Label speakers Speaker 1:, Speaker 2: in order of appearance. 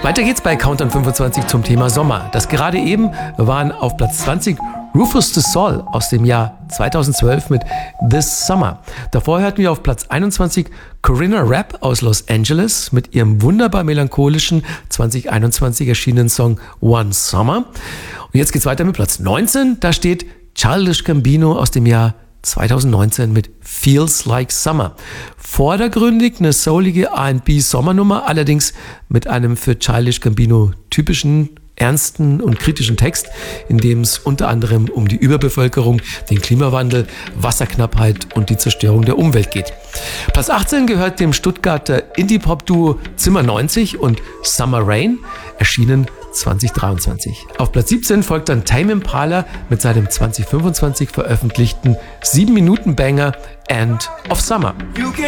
Speaker 1: Weiter geht's bei Countdown 25 zum Thema Sommer. Das gerade eben waren auf Platz 20 Rufus Du Sol aus dem Jahr 2012 mit This Summer. Davor hörten wir auf Platz 21 Corinna Rapp aus Los Angeles mit ihrem wunderbar melancholischen 2021 erschienenen Song One Summer. Und jetzt geht's weiter mit Platz 19. Da steht Childish Gambino aus dem Jahr 2019 mit Feels Like Summer. Vordergründig eine soulige R&B-Sommernummer, allerdings mit einem für Childish Gambino typischen, ernsten und kritischen Text, in dem es unter anderem um die Überbevölkerung, den Klimawandel, Wasserknappheit und die Zerstörung der Umwelt geht. Platz 18 gehört dem Stuttgarter Indie-Pop-Duo Zimmer 90 und Summer Rain, erschienen 2023. Auf Platz 17 folgt dann Tame Impala mit seinem 2025 veröffentlichten 7-Minuten-Banger End of Summer.